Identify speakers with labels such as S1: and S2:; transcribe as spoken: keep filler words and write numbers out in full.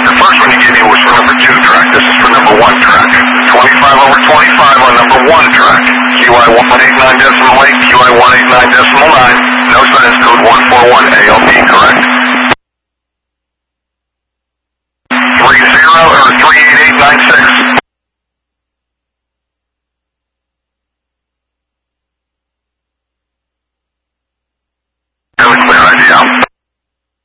S1: The first one you gave me was for number two track. This is for number one track. twenty-five over twenty-five on number one track. Q I one eighty-nine decimal eight, Q I one eighty-nine decimal nine. No science code one four one A L B, correct?